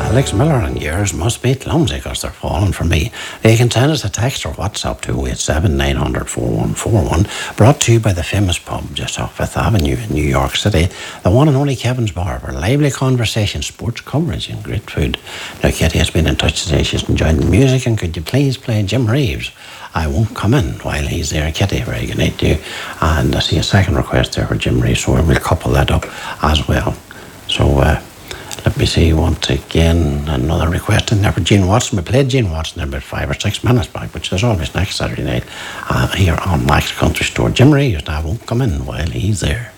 Alex Miller and yours must be clumsy because they're falling for me. You can send us a text or WhatsApp to 087 900 4141, brought to you by the famous pub just off Fifth Avenue in New York City, the one and only Kevin's Bar, for lively conversation, sports coverage and great food. Now, Kitty has been in touch today. She's enjoyed the music, and could you please play Jim Reeves? I Won't Come In while he's there. Kitty, very good night to you. And I see a second request there for Jim Reeves, so we'll couple that up as well. So, let me see, once again, another request in there for Gene Watson. We played Gene Watson about 5 or 6 minutes back, which is always next Saturday night here on Max Country Store. Jim Reeves, I Won't Come In while he's there.